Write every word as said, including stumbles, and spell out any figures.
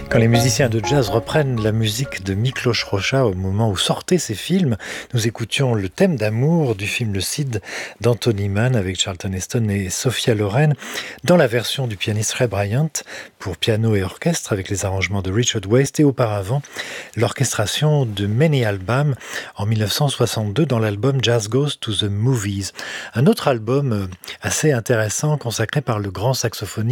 Quand les musiciens de jazz reprennent la musique de Miklos Rozsa au moment où sortaient ses films, nous écoutions le thème d'amour du film Le Cid d'Anthony Mann avec Charlton Heston et Sophia Loren dans la version du pianiste Ray Bryant pour piano et orchestre avec les arrangements de Richard Waste et auparavant l'orchestration de Many Albam en dix-neuf cent soixante-deux dans l'album Jazz Goes to the Movies. Un autre album assez intéressant consacré par le grand saxophoniste